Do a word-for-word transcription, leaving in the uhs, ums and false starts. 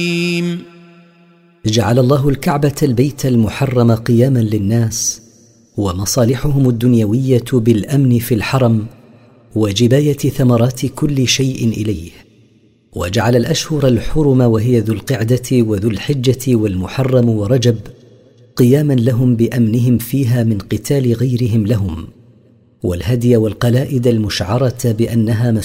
جعل الله الكعبة البيت المحرم قياما للناس ومصالحهم الدنيوية بالأمن في الحرم وجباية ثمرات كل شيء إليه، وجعل الأشهر الحرم وهي ذو القعدة وذو الحجة والمحرم ورجب قياما لهم بأمنهم فيها من قتال غيرهم لهم، والهدي والقلائد المشعرة بأنها